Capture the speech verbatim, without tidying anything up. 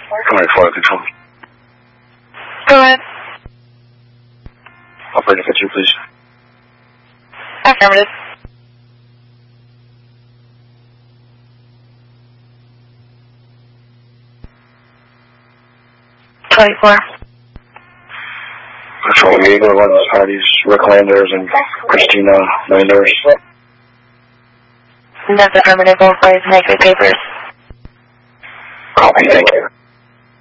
Alright, flight control. Go ahead. Operator fifty-two, please. Affirmative. twenty-four. Control Eagle, London Hardy's, Rick Landers, and Christina Landers. That's affirmative, both ways, make the papers. Copy, thank you.